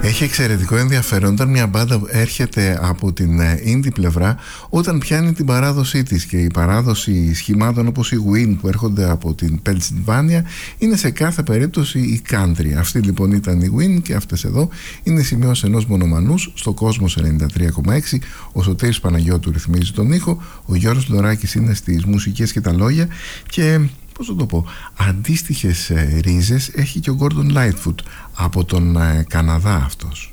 Έχει εξαιρετικό ενδιαφέρον όταν μια μπάντα έρχεται από την indie πλευρά, όταν πιάνει την παράδοσή της, και η παράδοση σχημάτων όπως η Win που έρχονται από την Pennsylvania είναι σε κάθε περίπτωση η country. Αυτή λοιπόν ήταν η Win και αυτές εδώ είναι σημειώσεις ενός μονομανούς στο Κόσμος 93,6. Ο Σωτήρης Παναγιώτου ρυθμίζει τον ήχο, ο Γιώργος Λοράκης είναι στις μουσικές και τα λόγια, και πώς θα το πω, αντίστοιχες ρίζες έχει και ο Gordon Lightfoot από τον Καναδά αυτός.